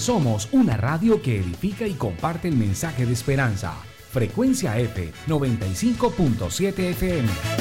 Somos una radio que edifica y comparte el mensaje de esperanza. Frecuencia F 95.7 FM.